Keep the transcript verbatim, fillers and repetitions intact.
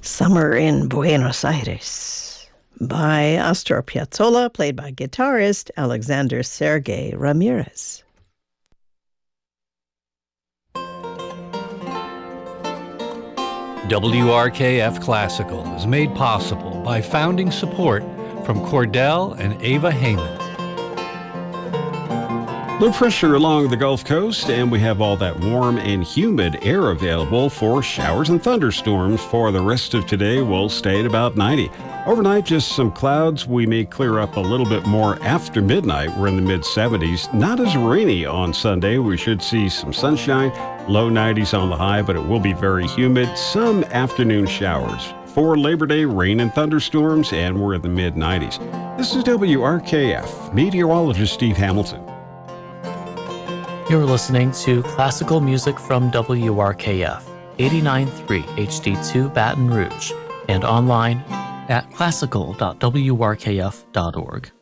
Summer in Buenos Aires by Astor Piazzolla, played by guitarist Alexander Sergey Ramirez. W R K F Classical is made possible by founding support from Cordell and Ava Heyman. Low pressure along the Gulf Coast, and we have all that warm and humid air available for showers and thunderstorms for the rest of today. We'll stay at about ninety. Overnight, just some clouds. We may clear up a little bit more after midnight. We're in the mid seventies. Not as rainy on Sunday. We should see some sunshine. Low nineties on the high, but it will be very humid. Some afternoon showers. For Labor Day, rain and thunderstorms, and we're in the mid nineties. This is W R K F. Meteorologist Steve Hamilton. You're listening to classical music from W R K F, eighty-nine point three H D two Baton Rouge, and online at classical dot w r k f dot org.